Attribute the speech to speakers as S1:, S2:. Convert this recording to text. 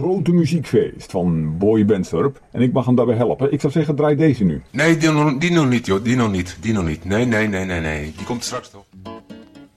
S1: grote muziekfeest van Boy Bensurp. En ik mag hem daarbij helpen. Ik zou zeggen, draai deze nu.
S2: Nee, die nog niet, joh. Die nog niet. Nee. Die komt straks toch.